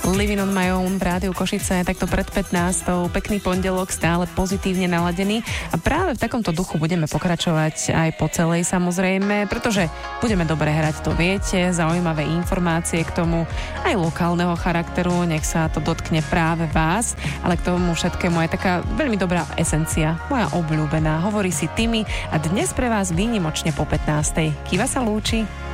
Living on my own v Rádiu Košice, takto pred 15. Pekný pondelok, stále pozitívne naladený a práve v takomto duchu budeme pokračovať aj po celej samozrejme, pretože budeme dobre hrať, to viete, zaujímavé informácie k tomu, aj lokálneho charakteru, nech sa to dotkne práve vás, ale k tomu všetkému je taká veľmi dobrá esencia, moja obľúbená, hovorí si Timi a dnes pre vás výnimočne po 15. Kiva sa lúči.